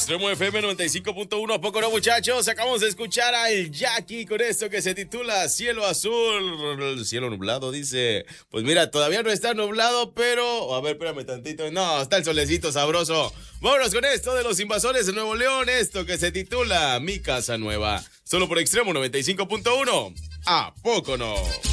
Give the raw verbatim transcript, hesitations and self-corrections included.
Extremo F M noventa y cinco punto uno. ¿A poco no, muchachos? Acabamos de escuchar a El Jackie con esto que se titula Cielo Azul. Cielo nublado, dice. Pues mira, todavía no está nublado, pero... A ver, espérame tantito. No, está el solecito sabroso. Vámonos con esto de los Invasores de Nuevo León. Esto que se titula Mi Casa Nueva. Solo por Extremo noventa y cinco punto uno. ¿A poco no?